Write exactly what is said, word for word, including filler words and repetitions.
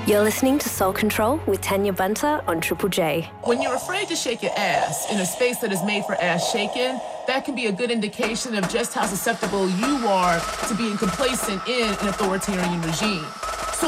You're listening to Soul Control with Tanya Bunter on Triple J. When you're afraid to shake your ass in a space that is made for ass shaking, that can be a good indication of just how susceptible you are to being complacent in an authoritarian regime.